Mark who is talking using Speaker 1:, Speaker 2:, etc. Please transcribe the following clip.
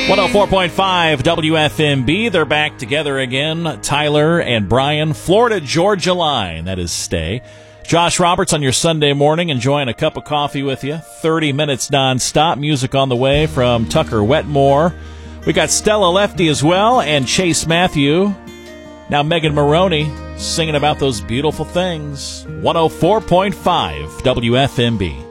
Speaker 1: 104.5 WFMB. They're back together again. Tyler and Brian, Florida-Georgia line. That is stay. Josh Roberts on your Sunday morning, enjoying a cup of coffee with you. 30 minutes nonstop. Music on the way from Tucker Wetmore. We got Stella Lefty as well, and Chase Matthew. Now Megan Maroney singing about those beautiful things. 104.5 WFMB.